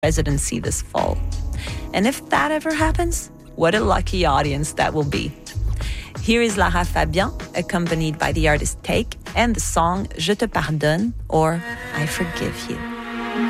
presidency this fall. And if that ever happens, what a lucky audience that will be. Here is Lara Fabian, accompanied by the artist Take, and the song Je te pardonne, or I forgive you.